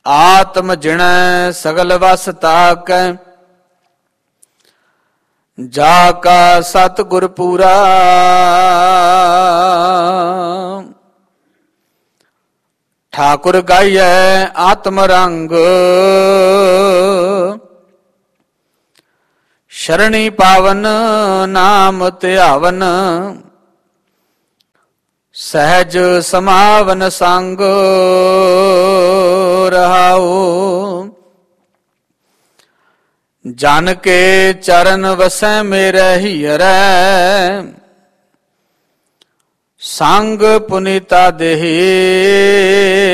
ਆਤਮ ਜਿਣੈ ਸਗਲ ਵਸ ਤਾਕੈ, ਜਾ ਕਾ ਸਤ ਗੁਰ ਪੂਰਾ। ਠਾਕੁਰ ਗਾਈਐ ਆਤਮ ਰੰਗ, ਸ਼ਰਣੀ ਪਾਵਨ ਨਾਮ ਧਿਆਵਨ, ਸਹਿਜ ਸਮਾਵਨ ਸੰਗ ਰਹਾਉ। ਜਨ ਕੇ ਚਰਨ ਵਸੈ ਮੇਰੇ ਹੀਰੈ, ਸੰਗ ਪੁਨੀਤਾ ਦੇਹੀ